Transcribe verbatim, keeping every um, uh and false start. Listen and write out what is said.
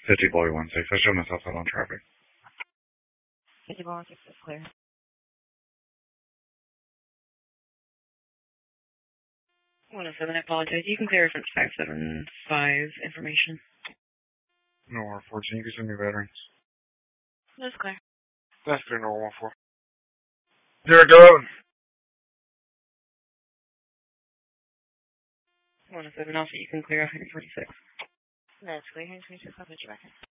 fifty boy one six. I showed myself out on traffic. fifty boy one six is clear. one oh seven, I apologize. You can clear from five seven five information. No R fourteen, you can send me veterans. That's clear. That's clear, no one four. Derek, go. one oh seven, also you can clear one forty-six. That's clear, one twenty-six, I'll put you back in.